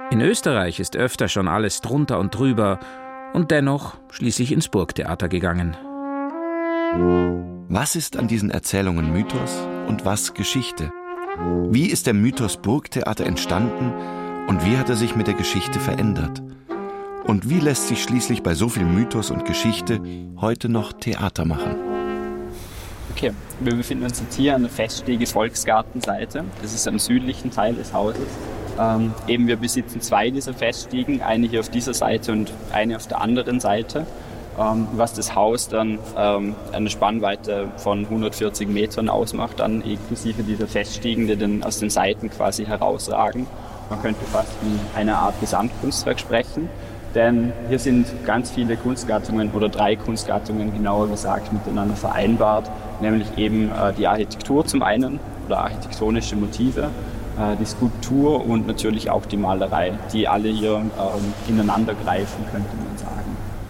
In Österreich ist öfter schon alles drunter und drüber und dennoch schließlich ins Burgtheater gegangen. Was ist an diesen Erzählungen Mythos und was Geschichte? Wie ist der Mythos Burgtheater entstanden und wie hat er sich mit der Geschichte verändert? Und wie lässt sich schließlich bei so viel Mythos und Geschichte heute noch Theater machen? Okay, wir befinden uns jetzt hier an der Feststege Volksgartenseite. Das ist am südlichen Teil des Hauses. Wir besitzen 2 dieser Feststiegen, eine hier auf dieser Seite und eine auf der anderen Seite, was das Haus dann eine Spannweite von 140 Metern ausmacht, dann inklusive dieser Feststiegen, die dann aus den Seiten quasi herausragen. Man könnte fast von einer Art Gesamtkunstwerk sprechen, denn hier sind ganz viele Kunstgattungen oder 3 Kunstgattungen genauer gesagt miteinander vereinbart, nämlich eben die Architektur zum einen oder architektonische Motive, die Skulptur und natürlich auch die Malerei, die alle hier ineinander greifen, könnte man sagen.